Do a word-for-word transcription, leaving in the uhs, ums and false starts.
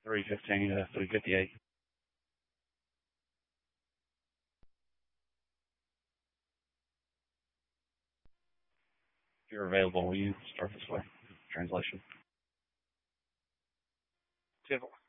three fifteen to three fifty-eight. If you're available, will you start this way? Translation. Beautiful.